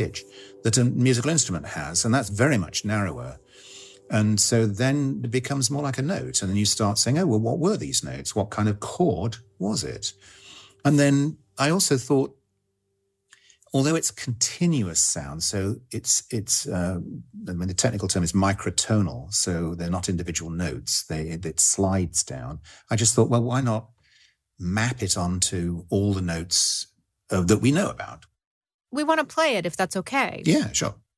pitch that a musical instrument has, and that's very much narrower. And so then it becomes more like a note, and then you start saying, oh, well, what were these notes? What kind of chord was it? And then I also thought, although it's continuous sound, so the technical term is microtonal, so they're not individual notes, it slides down. I just thought, well, why not map it onto all the notes that we know about? We want to play it, if that's okay. Yeah, sure.